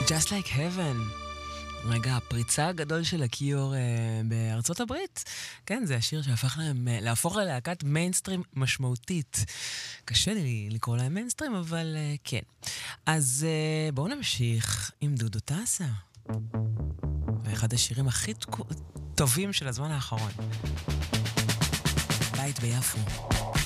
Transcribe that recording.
Just Like Heaven. רגע, הפריצה הגדול של הקיור בארצות הברית. כן, זה השיר שהפך להם, להפוך ללהקת מיינסטרים משמעותית. קשה לי לקרוא להם מיינסטרים, אבל כן. אז בואו נמשיך עם דודו טסה. ואחד השירים הכי טובים של הזמן האחרון. בית ביפו.